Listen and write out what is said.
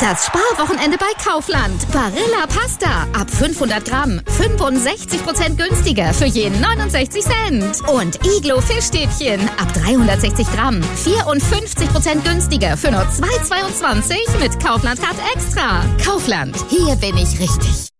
Das Sparwochenende bei Kaufland. Barilla Pasta ab 500 Gramm. 65% günstiger für je 69 Cent. Und Iglo Fischstäbchen ab 360 Gramm. 54% günstiger für nur 2,22 mit Kaufland Card Extra. Kaufland, hier bin ich richtig.